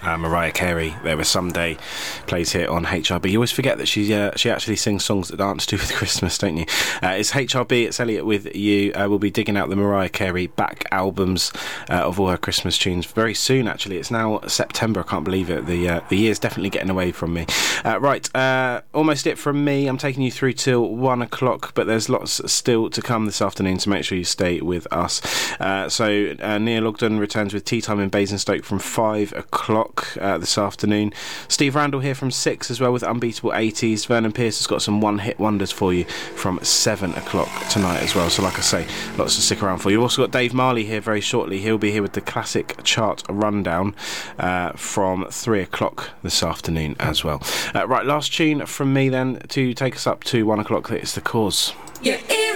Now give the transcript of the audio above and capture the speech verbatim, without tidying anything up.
Uh, Mariah Carey, There Was Someday, plays here on H R B. You always forget that she uh, she actually sings songs that aren't to do with Christmas, don't you? Uh, it's H R B, it's Elliot with you. Uh, we'll be digging out the Mariah Carey back albums uh, of all her Christmas tunes very soon, actually. It's now September, I can't believe it. The uh, the year's definitely getting away from me. Uh, right, uh, almost it from me. I'm taking you through till one o'clock, but there's lots still to come this afternoon, so make sure you stay with us. Uh, so uh, Neil Ogden returns with Tea Time in Basingstoke from five o'clock. Uh, this afternoon. Steve Randall here from six as well with Unbeatable eighties. Vernon Pierce has got some one-hit wonders for you from seven o'clock tonight as well. So like I say, lots to stick around for. You've also got Dave Marley here very shortly. He'll be here with the classic chart rundown uh, from three o'clock this afternoon as well. Uh, right, last tune from me then to take us up to one o'clock. It's The Cause. Yeah.